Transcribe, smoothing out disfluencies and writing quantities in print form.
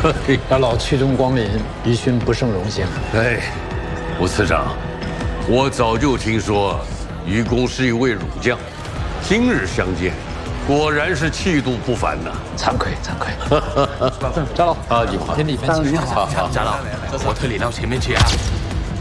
家老曲中光临，宜勋不胜荣幸。 哎，吴次长，我早就听说愚公是一位儒将，今日相见，果然是气度不凡呐。 惭愧惭愧。张老啊，你好， 给你分析。 张老，我推你到前面去啊。